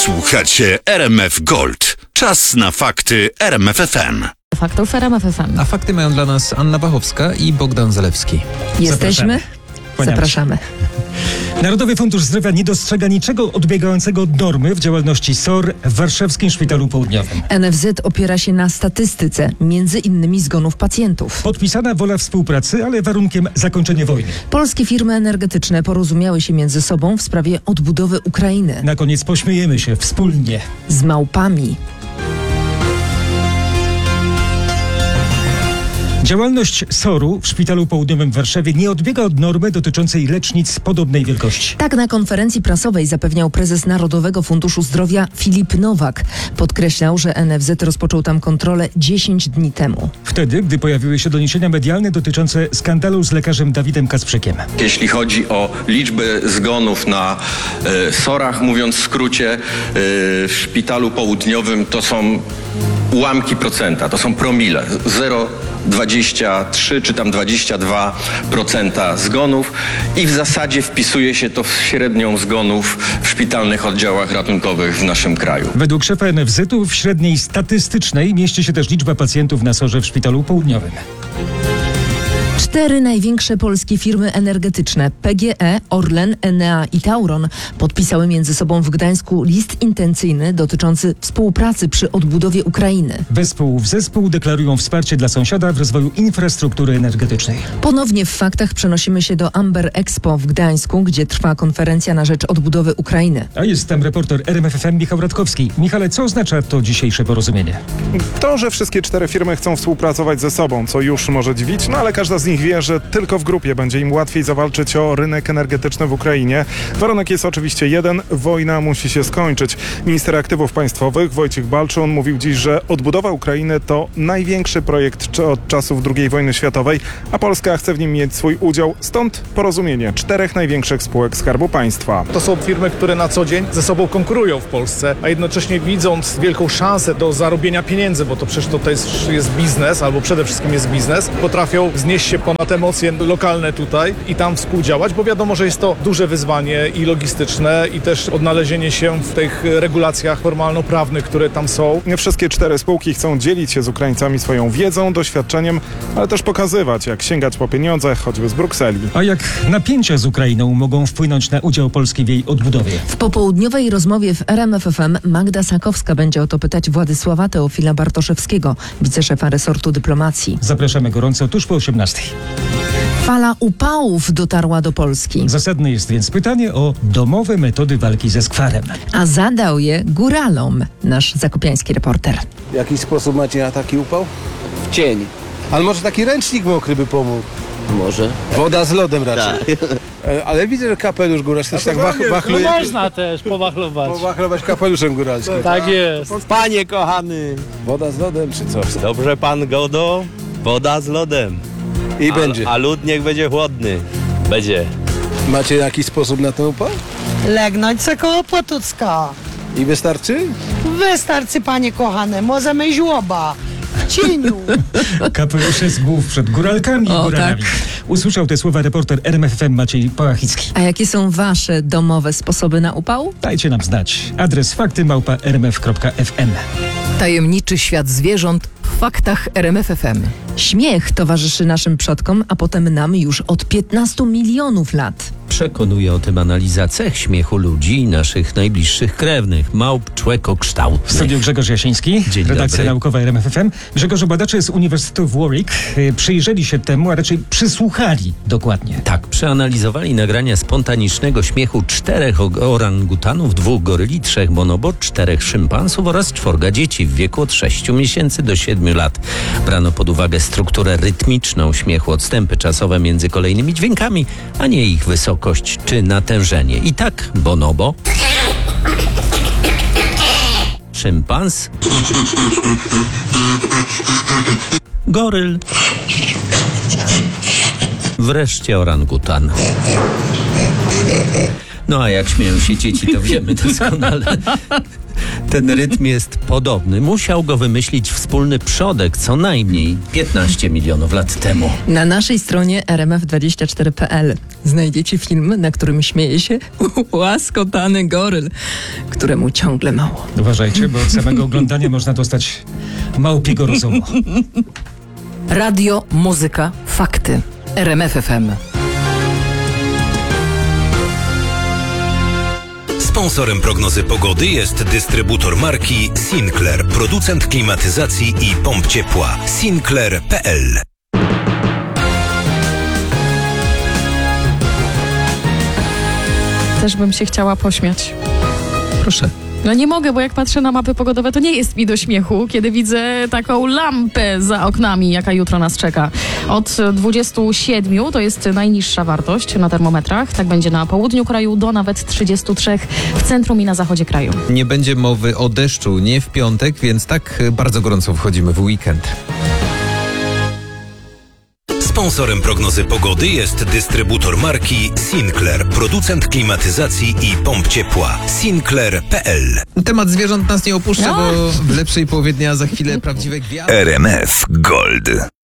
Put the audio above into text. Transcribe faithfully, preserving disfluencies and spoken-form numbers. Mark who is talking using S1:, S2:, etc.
S1: Słuchacie R M F Gold. Czas na fakty R M F F M.
S2: Faktów R M F F M.
S3: A fakty mają dla nas Anna Bachowska i Bogdan Zalewski.
S2: Jesteśmy?
S4: Kłaniamy
S2: Zapraszamy.
S4: Narodowy Fundusz Zdrowia nie dostrzega niczego odbiegającego od normy w działalności S O R w Warszawskim Szpitalu Południowym.
S2: N F Z opiera się na statystyce, między innymi zgonów pacjentów.
S4: Podpisana wola współpracy, ale warunkiem zakończenie wojny.
S2: Polskie firmy energetyczne porozumiały się między sobą w sprawie odbudowy Ukrainy.
S4: Na koniec pośmiejemy się wspólnie.
S2: Z małpami.
S4: Działalność S O R-u w Szpitalu Południowym w Warszawie nie odbiega od normy dotyczącej lecznic podobnej wielkości.
S2: Tak na konferencji prasowej zapewniał prezes Narodowego Funduszu Zdrowia Filip Nowak. Podkreślał, że N F Z rozpoczął tam kontrolę dziesięć dni temu.
S4: Wtedy, gdy pojawiły się doniesienia medialne dotyczące skandalu z lekarzem Dawidem Kasprzykiem.
S5: Jeśli chodzi o liczbę zgonów na y, S O R-ach, mówiąc w skrócie, y, w Szpitalu Południowym to są ułamki procenta, to są promile, zero przecinek dwadzieścia trzy czy tam dwadzieścia dwa procent zgonów i w zasadzie wpisuje się to w średnią zgonów w szpitalnych oddziałach ratunkowych w naszym kraju.
S4: Według szefa N F Z-u w średniej statystycznej mieści się też liczba pacjentów na S O R-ze w Szpitalu Południowym.
S2: Cztery największe polskie firmy energetyczne P G E, Orlen, Enea i Tauron podpisały między sobą w Gdańsku list intencyjny dotyczący współpracy przy odbudowie Ukrainy.
S4: Wespół w zespół deklarują wsparcie dla sąsiada w rozwoju infrastruktury energetycznej.
S2: Ponownie w faktach przenosimy się do Amber Expo w Gdańsku, gdzie trwa konferencja na rzecz odbudowy Ukrainy.
S4: A jest tam reporter R M F F M Michał Radkowski. Michale, co oznacza to dzisiejsze porozumienie?
S6: To, że wszystkie cztery firmy chcą współpracować ze sobą, co już może dziwić, no ale każda z nich wie, że tylko w grupie będzie im łatwiej zawalczyć o rynek energetyczny w Ukrainie. Warunek jest oczywiście jeden, wojna musi się skończyć. Minister Aktywów Państwowych Wojciech Balczun mówił dziś, że odbudowa Ukrainy to największy projekt od czasów drugiej wojny światowej, a Polska chce w nim mieć swój udział, stąd porozumienie czterech największych spółek Skarbu Państwa.
S7: To są firmy, które na co dzień ze sobą konkurują w Polsce, a jednocześnie widząc wielką szansę do zarobienia pieniędzy, bo to przecież to jest, jest biznes, albo przede wszystkim jest biznes, potrafią wznieść się ponad emocje lokalne tutaj i tam współdziałać, bo wiadomo, że jest to duże wyzwanie i logistyczne, i też odnalezienie się w tych regulacjach formalno-prawnych, które tam są.
S6: Wszystkie cztery spółki chcą dzielić się z Ukraińcami swoją wiedzą, doświadczeniem, ale też pokazywać, jak sięgać po pieniądze, choćby z Brukseli.
S4: A jak napięcia z Ukrainą mogą wpłynąć na udział Polski w jej odbudowie?
S2: W popołudniowej rozmowie w R M F F M Magda Sakowska będzie o to pytać Władysława Teofila Bartoszewskiego, wiceszefa resortu dyplomacji.
S4: Zapraszamy gorąco tuż po osiemnastej.
S2: Fala upałów dotarła do Polski.
S4: Zasadne jest więc pytanie o domowe metody walki ze skwarem.
S2: A zadał je góralom nasz zakopiański reporter.
S8: W jaki sposób macie na taki upał? W cień. Ale może taki ręcznik mokry by pomógł?
S9: Może.
S8: Woda z lodem raczej.
S9: Tak.
S8: E, Ale widzę, że kapelusz góralski też tak wach,
S10: No
S8: wachluje.
S10: można też powachlować.
S8: Powachlować kapeluszem góralskim.
S10: Tak jest.
S9: Panie kochany,
S8: Woda z lodem czy coś?
S9: dobrze pan godo, woda z lodem.
S8: I
S9: A,
S8: będzie.
S9: a lód niech będzie chłodny. Będzie.
S8: Macie jakiś sposób na ten upał?
S11: Legnąć se koło Potucka.
S8: I wystarczy?
S11: Wystarczy, panie kochane, możemy żłoba. W cieniu.
S4: Kapelusze z głów przed góralkami i
S2: O,
S4: góralami.
S2: tak.
S4: Usłyszał te słowa reporter R M F F M Maciej Pałachicki.
S2: A jakie są wasze domowe sposoby na upał?
S4: Dajcie nam znać. Adres fakty małpa r m f kropka f m.
S12: Tajemniczy świat zwierząt w faktach R M F F M.
S2: Śmiech towarzyszy naszym przodkom, a potem nam już od piętnastu milionów lat.
S13: Przekonuje o tym analiza cech śmiechu ludzi i naszych najbliższych krewnych, małp człekokształtnych.
S4: W studiu Grzegorz Jasiński,
S13: Dzień
S4: redakcja
S13: dobry.
S4: naukowa R M F F M. Grzegorzu, badacze z Uniwersytetu w Warwick y, przyjrzeli się temu, a raczej przysłuchali dokładnie.
S13: Tak, przeanalizowali nagrania spontanicznego śmiechu czterech orangutanów, dwóch goryli, trzech bonobot, czterech szympansów oraz czworga dzieci w wieku od sześciu miesięcy do siedmiu lat. Brano pod uwagę strukturę rytmiczną śmiechu, odstępy czasowe między kolejnymi dźwiękami, a nie ich wysokość czy natężenie. I tak bonobo, szympans, goryl, wreszcie orangutan. No a jak śmieją się dzieci, to wiemy doskonale. Ten rytm jest podobny. Musiał go wymyślić wspólny przodek co najmniej piętnaście milionów lat temu.
S2: Na naszej stronie er em ef dwadzieścia cztery kropka pe el znajdziecie film, na którym śmieje się łaskotany goryl, któremu ciągle mało.
S4: Uważajcie, bo od samego oglądania można dostać małpiego rozumu.
S12: Radio, muzyka, fakty. R M F F M.
S14: Sponsorem prognozy pogody jest dystrybutor marki Sinclair, producent klimatyzacji i pomp ciepła. Sinclair kropka pe el.
S15: Też bym się chciała pośmiać.
S3: Proszę.
S15: No nie mogę, bo jak patrzę na mapy pogodowe, to nie jest mi do śmiechu, kiedy widzę taką lampę za oknami, jaka jutro nas czeka. Od dwudziestu siedmiu to jest najniższa wartość na termometrach. Tak będzie na południu kraju, do nawet trzydziestu trzech w centrum i na zachodzie kraju.
S3: Nie będzie mowy o deszczu, nie w piątek, więc tak bardzo gorąco wchodzimy w weekend.
S14: Sponsorem prognozy pogody jest dystrybutor marki Sinclair, producent klimatyzacji i pomp ciepła. Sinclair kropka pe el.
S3: Temat zwierząt nas nie opuszcza,
S15: No.
S3: bo w lepszej połowie dnia za chwilę prawdziwe gwiazdy.
S14: R M F Gold.